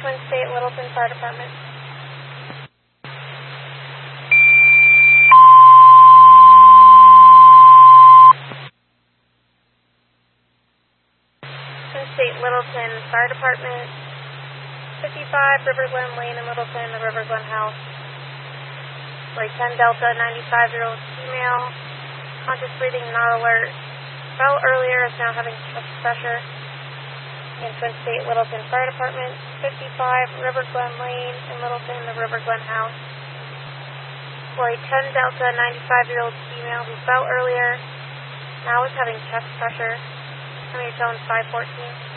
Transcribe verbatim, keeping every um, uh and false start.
Twin State Littleton Fire Department. Twin State Littleton Fire Department, fifty-five River Glen Lane in Littleton, the River Glen House. Story ten Delta, ninety-five-year-old female, conscious breathing, not alert. Fell earlier, is now having chest pressure. In Twin State Littleton Fire Department, fifty-five River Glen Lane in Littleton, the River Glen House. Story ten Delta, ninety-five-year-old female who fell earlier, now is having chest pressure. How many tones? five fourteen.